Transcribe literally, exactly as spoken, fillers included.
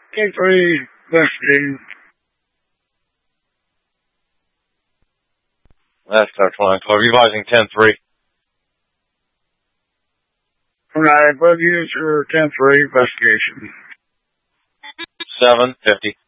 ten three, investigating. That's our twenty twelve. Revising ten three. Alright, web user ten three, investigation. seven fifty.